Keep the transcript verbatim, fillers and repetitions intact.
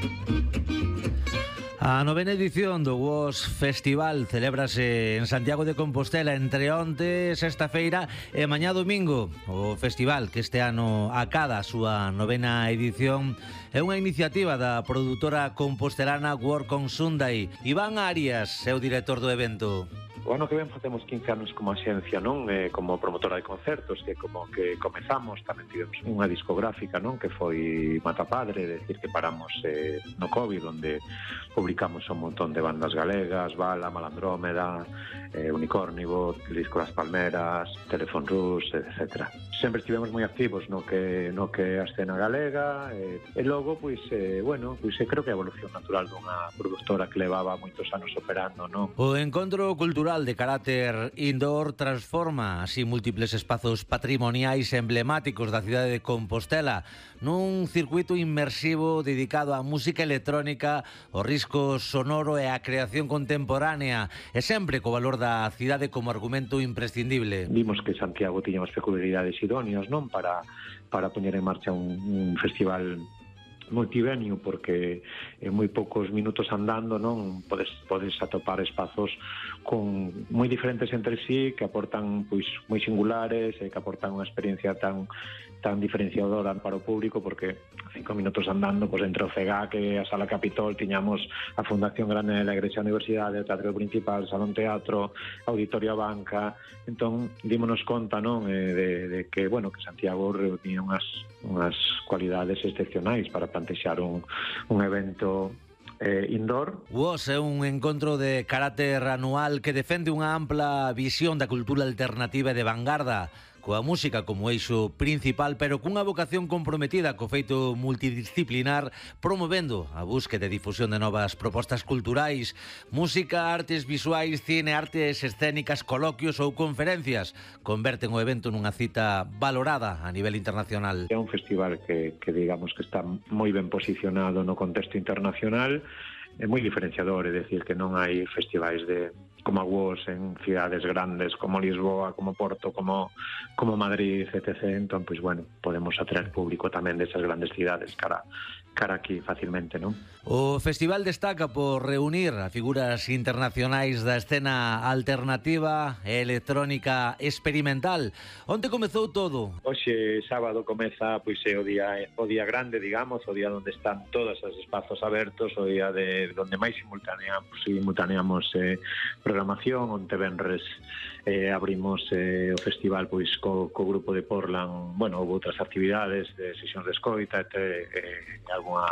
A novena edición do U O S Festival celébrase en Santiago de Compostela entre onte, sexta feira e mañá domingo. O festival, que este ano acada a súa novena edición, é unha iniciativa da produtora compostelana Work on Sunday. Iván Arias é o director do evento. O ano que ven facemos quince anos como axencia, non? Eh, como promotora de concertos, que como que comezamos, tamén tivemos unha discográfica, non? Que foi Matapadre, é dicir, que paramos eh, no COVID, onde publicamos un montón de bandas galegas, Bala, Malandrómeda, eh, Unicornivo, el disco das Palmeras, Telefon Rus, etcétera. Sempre estivemos moi activos no que no que a escena galega, eh, e logo, pois, eh, bueno, pois eh, creo que a evolución natural dunha produtora que levaba moitos anos operando, non? O encontro cultural de carácter indoor transforma así múltiples espazos patrimoniais emblemáticos da cidade de Compostela nun circuito inmersivo dedicado á música electrónica, o risco sonoro e a creación contemporánea, e sempre co valor da cidade como argumento imprescindible. Vimos que Santiago tiña unhas peculiaridades idóneas, non, para para poñer en marcha un, un festival multivenio, porque en moi poucos minutos andando, non, podes podes atopar espazos con moi diferentes entre sí, que aportan pois moi singulares e que aportan unha experiencia tan tan diferenciadora para o público, porque cinco minutos andando, pois entre o CEGAC e a Sala Capitol tiñamos a Fundación Grande da Igrexa Universidade, o Teatro Principal, Salón Teatro, Auditorio Banca. Entón, dímonos conta, non, de, de que, bueno, que Santiago reunía unhas, unhas cualidades excepcionais para plantexar un, un evento eh, indoor. U O S é un encontro de carácter anual que defende unha ampla visión da cultura alternativa e de vanguarda, coa música como eixo principal, pero cunha vocación comprometida co feito multidisciplinar, promovendo a búsqueda e difusión de novas propostas culturais, música, artes visuais, cine, artes escénicas, coloquios ou conferencias. Converten o evento nunha cita valorada a nivel internacional. É un festival que, que digamos que está moi ben posicionado no contexto internacional, é moi diferenciador, é dicir, que non hai festivais de como a U O S en cidades grandes como Lisboa, como Porto, como como Madrid, etcétera. Entón, pois, bueno, podemos atraer público tamén desas grandes cidades cara cara aquí facilmente, non? O festival destaca por reunir a figuras internacionais da escena alternativa e electrónica experimental. Onde comezou todo? Hoxe, sábado, comeza pois é o día o día grande, digamos, o día onde están todos os espazos abertos, o día de onde máis simultaneamos, simultaneamos eh, programación, onde venres eh, abrimos eh, o festival pois co, co grupo de Portland, bueno, houve outras actividades de sesións de escoita, e, e, e algunha